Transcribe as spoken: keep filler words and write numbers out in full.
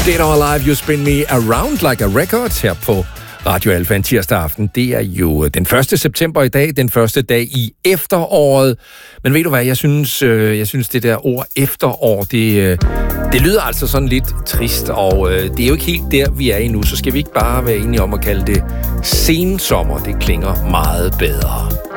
Dead or Alive, You Spin Me Around Like a Record her på Radio Alfa en tirsdag aften. Det er jo den første september i dag, den første dag i efteråret. Men ved du hvad, jeg synes, jeg synes det der ord efterår, det, det lyder altså sådan lidt trist, og det er jo ikke helt der, vi er endnu. Så skal vi ikke bare være enige om at kalde det sensommer. Det klinger meget bedre.